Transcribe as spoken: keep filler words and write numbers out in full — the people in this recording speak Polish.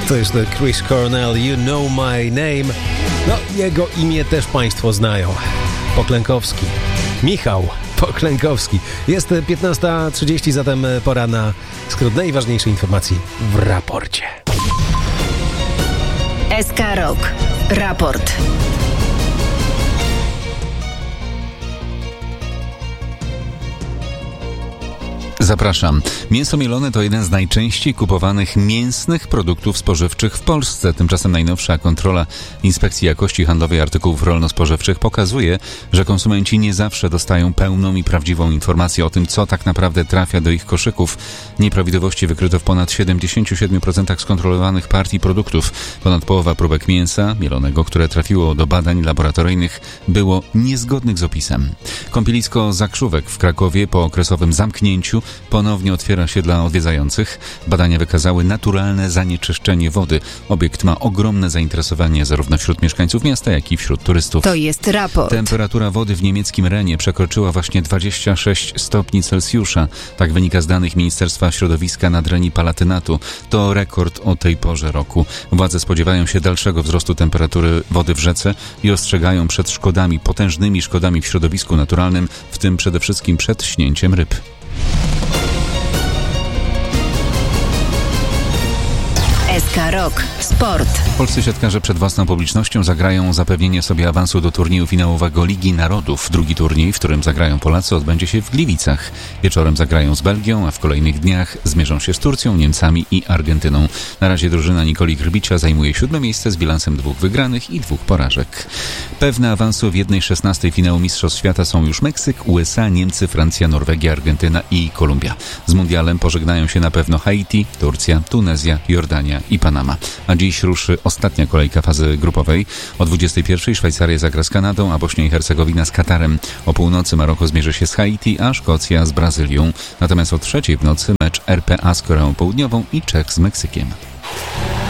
To jest Chris Cornell, You Know My Name. No, jego imię też Państwo znają. Poklękowski. Michał Poklękowski. Jest piętnasta trzydzieści, zatem pora na skrót najważniejszej informacji w raporcie. S K Rock. Raport. Zapraszam. Mięso mielone to jeden z najczęściej kupowanych mięsnych produktów spożywczych w Polsce. Tymczasem najnowsza kontrola Inspekcji Jakości Handlowej Artykułów Rolno-Spożywczych pokazuje, że konsumenci nie zawsze dostają pełną i prawdziwą informację o tym, co tak naprawdę trafia do ich koszyków. Nieprawidłowości wykryto w ponad siedemdziesiąt siedem procent skontrolowanych partii produktów. Ponad połowa próbek mięsa mielonego, które trafiło do badań laboratoryjnych, było niezgodnych z opisem. Kąpielisko Zakrzówek w Krakowie po okresowym zamknięciu ponownie otwiera się dla odwiedzających. Badania wykazały naturalne zanieczyszczenie wody. Obiekt ma ogromne zainteresowanie zarówno wśród mieszkańców miasta, jak i wśród turystów. To jest raport. Temperatura wody w niemieckim Renie przekroczyła właśnie dwadzieścia sześć stopni Celsjusza. Tak wynika z danych Ministerstwa Środowiska Nadrenii Palatynatu. To rekord o tej porze roku. Władze spodziewają się dalszego wzrostu temperatury wody w rzece i ostrzegają przed szkodami, potężnymi szkodami w środowisku naturalnym, w tym przede wszystkim przed śnięciem ryb. S K Rock. Sport. Polscy siatkarze przed własną publicznością zagrają zapewnienie sobie awansu do turnieju finałowego Ligi Narodów. Drugi turniej, w którym zagrają Polacy, odbędzie się w Gliwicach. Wieczorem zagrają z Belgią, a w kolejnych dniach zmierzą się z Turcją, Niemcami i Argentyną. Na razie drużyna Nikoli Grbicia zajmuje siódme miejsce z bilansem dwóch wygranych i dwóch porażek. Pewne awansu w jednej szesnastej finału Mistrzostw Świata są już Meksyk, U S A, Niemcy, Francja, Norwegia, Argentyna i Kolumbia. Z mundialem pożegnają się na pewno Haiti, Turcja, Tunezja, Jordania i Panama. A dziś ruszy ostatnia kolejka fazy grupowej. O dwudziestej pierwszej Szwajcaria zagra z Kanadą, a Bośnia i Hercegowina z Katarem. O północy Maroko zmierzy się z Haiti, a Szkocja z Brazylią. Natomiast o trzeciej w nocy mecz R P A z Koreą Południową i Czech z Meksykiem.